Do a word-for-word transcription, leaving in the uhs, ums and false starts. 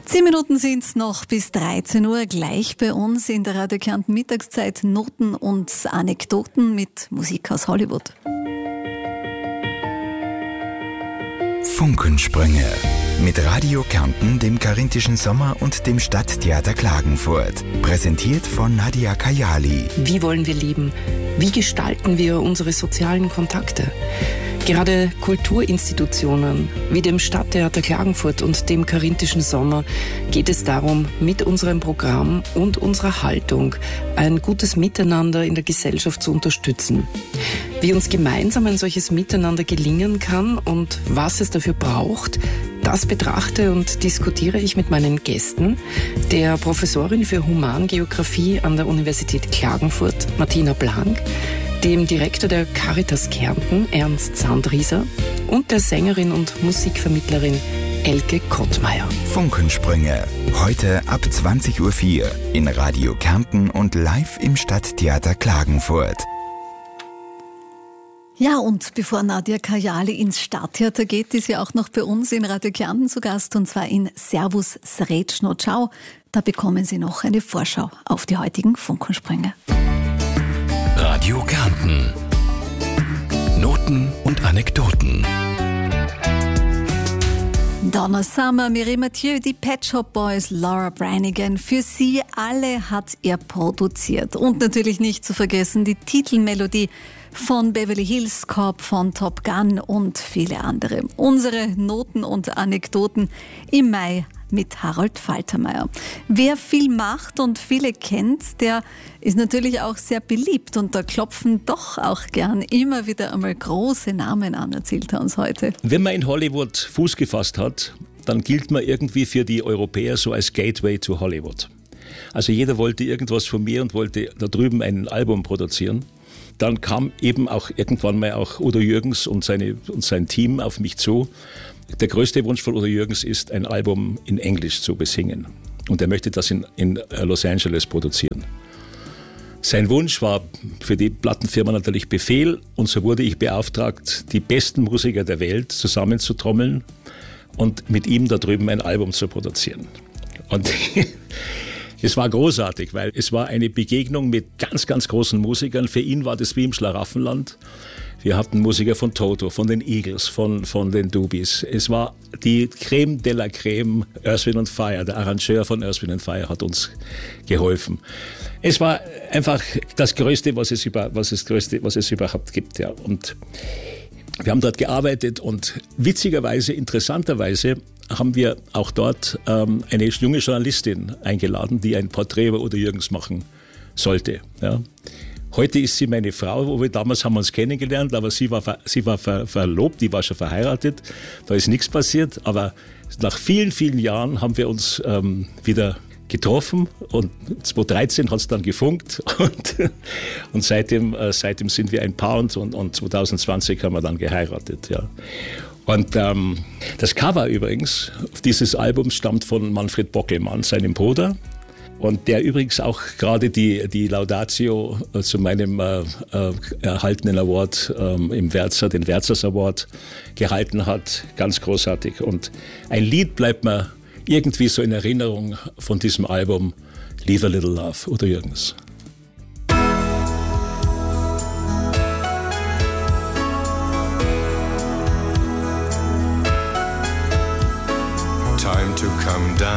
Zehn Minuten sind es noch bis dreizehn Uhr. Gleich bei uns in der Radio Kärnten Mittagszeit Noten und Anekdoten mit Musik aus Hollywood. Funkensprünge mit Radio Kärnten, dem Karinthischen Sommer und dem Stadttheater Klagenfurt. Präsentiert von Nadia Kayali. Wie wollen wir leben? Wie gestalten wir unsere sozialen Kontakte? Gerade Kulturinstitutionen wie dem Stadttheater Klagenfurt und dem Karinthischen Sommer geht es darum, mit unserem Programm und unserer Haltung ein gutes Miteinander in der Gesellschaft zu unterstützen. Wie uns gemeinsam ein solches Miteinander gelingen kann und was es dafür braucht, das betrachte und diskutiere ich mit meinen Gästen, der Professorin für Humangeographie an der Universität Klagenfurt, Martina Blank, dem Direktor der Caritas Kärnten, Ernst Sandrieser, und der Sängerin und Musikvermittlerin Elke Kottmeier. Funkensprünge, heute ab zwanzig Uhr vier in Radio Kärnten und live im Stadttheater Klagenfurt. Ja, und bevor Nadia Kayali ins Stadttheater geht, ist sie auch noch bei uns in Radio Kärnten zu Gast, und zwar in Servus Sretschno Ciao. Da bekommen Sie noch eine Vorschau auf die heutigen Funkensprünge. Radio Kärnten. Noten und Anekdoten. Donna Summer, Mireille Mathieu, die Pet Shop Boys, Laura Branigan. Für sie alle hat er produziert. Und natürlich nicht zu vergessen die Titelmelodie von Beverly Hills Cop, von Top Gun und viele andere. Unsere Noten und Anekdoten im Mai mit Harold Faltermeier. Wer viel macht und viele kennt, der ist natürlich auch sehr beliebt, und da klopfen doch auch gern immer wieder einmal große Namen an, erzählt er uns heute. Wenn man in Hollywood Fuß gefasst hat, dann gilt man irgendwie für die Europäer so als Gateway to Hollywood. Also jeder wollte irgendwas von mir und wollte da drüben ein Album produzieren. Dann kam eben auch irgendwann mal auch Udo Jürgens und, seine, und sein Team auf mich zu. Der größte Wunsch von Udo Jürgens ist, ein Album in Englisch zu besingen. Und er möchte das in, in Los Angeles produzieren. Sein Wunsch war für die Plattenfirma natürlich Befehl, und so wurde ich beauftragt, die besten Musiker der Welt zusammenzutrommeln und mit ihm da drüben ein Album zu produzieren. Und es war großartig, weil es war eine Begegnung mit ganz, ganz großen Musikern. Für ihn war das wie im Schlaraffenland. Wir hatten Musiker von Toto, von den Eagles, von, von den Doobies. Es war die Creme de la Creme, Earth, Wind and Fire. Der Arrangeur von Earth, Wind and Fire hat uns geholfen. Es war einfach das Größte, was es, über, was es, Größte, was es überhaupt gibt. Ja. Und wir haben dort gearbeitet, und witzigerweise, interessanterweise, haben wir auch dort ähm, eine junge Journalistin eingeladen, die ein Porträt über Udo Jürgens machen sollte. Ja. Heute ist sie meine Frau, wo wir damals haben wir uns kennengelernt, aber sie war, ver, sie war ver, verlobt, die war schon verheiratet, da ist nichts passiert, aber nach vielen, vielen Jahren haben wir uns ähm, wieder getroffen, und zweitausenddreizehn hat es dann gefunkt, und, und seitdem, äh, seitdem sind wir ein Paar, und, und zweitausendzwanzig haben wir dann geheiratet. Ja. Und ähm, das Cover übrigens dieses Albums stammt von Manfred Bockelmann, seinem Bruder, und der übrigens auch gerade die, die Laudatio äh, zu meinem äh, äh, erhaltenen Award äh, im Wärzer, den Wärzers Award, gehalten hat. Ganz großartig. Und ein Lied bleibt mir irgendwie so in Erinnerung von diesem Album, Leave a Little Love, Udo Jürgens. Time to come down.